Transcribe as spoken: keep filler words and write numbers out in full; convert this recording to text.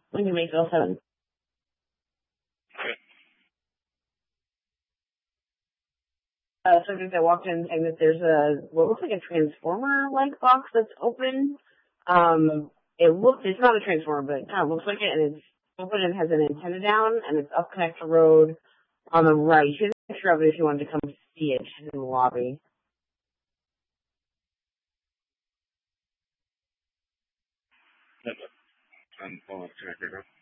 Lincoln Maysville seven. Uh, subject that walked in saying that there's a, what looks like a transformer-like box that's open. Um, it looks, it's not a transformer, but it kind of looks like it, and it's open and has an antenna down, and it's up Connector Road on the right. You should have a picture of it if you wanted to come see it. It's in the lobby. I'm pulling up Connector Road.